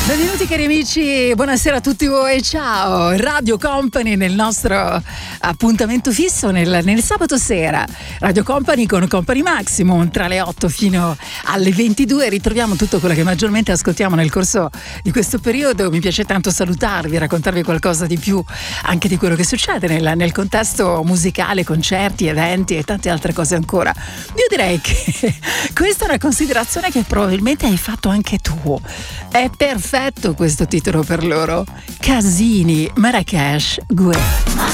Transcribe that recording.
Benvenuti cari amici, buonasera a tutti voi, ciao! Radio Company nel nostro appuntamento fisso nel sabato sera. Radio Company con Company Maximum tra le 8 fino alle 22. Ritroviamo tutto quello che maggiormente ascoltiamo nel corso di questo periodo. Mi piace tanto salutarvi, raccontarvi qualcosa di più anche di quello che succede nel contesto musicale, concerti, eventi e tante altre cose ancora. Io direi che questa è una considerazione che probabilmente hai fatto anche tu. È perfetto questo titolo per loro. Casini, Marrakesh, Gue.